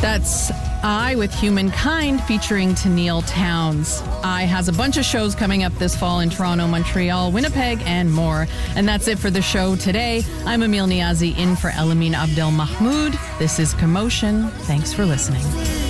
That's I with Humankind featuring Tennille Townes. I has a bunch of shows coming up this fall in Toronto, Montreal, Winnipeg, and more. And that's it for the show today. I'm Emil Niazi in for Elamine Abdel Mahmoud. This is Commotion. Thanks for listening.